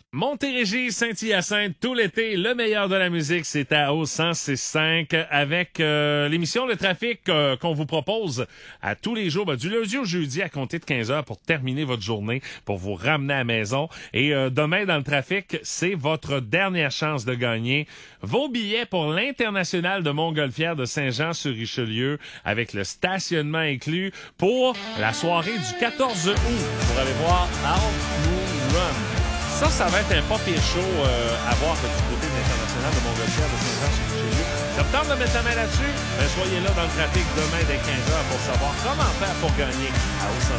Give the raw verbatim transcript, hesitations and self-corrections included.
Montérégie, Saint-Hyacinthe, tout l'été, le meilleur de la musique, c'est à O cent six cinq avec euh, l'émission Le Trafic euh, qu'on vous propose à tous les jours, ben, du lundi au jeudi à compter de quinze heures pour terminer votre journée, pour vous ramener à la maison. Et euh, demain, dans le trafic, c'est votre dernière chance de gagner vos billets pour l'International de Montgolfière de Saint-Jean-sur-Richelieu avec le stationnement inclus pour la soirée du quatorze août pour aller voir Half Moon Run. Ça, ça va être un pas pire show euh, à voir du côté de l'International de Montgolfière de Saint-Jean-sur-Richelieu. Ça me tente de mettre la main là-dessus. Ben, soyez là dans le trafic demain dès quinze heures pour savoir comment faire pour gagner à O cent